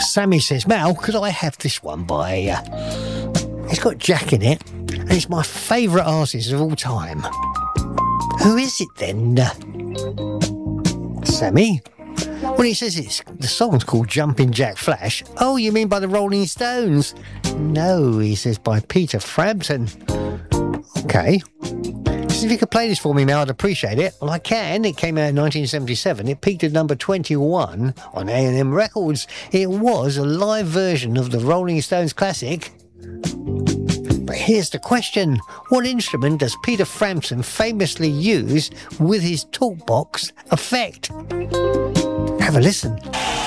Sammy says, Mal, could I have this one by... it's got Jack in it, and it's my favourite artist of all time. Who is it then? Sammy? Well, he says the song's called Jumpin' Jack Flash. Oh, you mean by the Rolling Stones? No, he says by Peter Frampton. Okay. If you could play this for me now, I'd appreciate it. Well, I can. It came out in 1977. It peaked at number 21 on A&M Records. It was a live version of the Rolling Stones classic. But here's the question. What instrument does Peter Frampton famously use with his talkbox effect? Have a listen.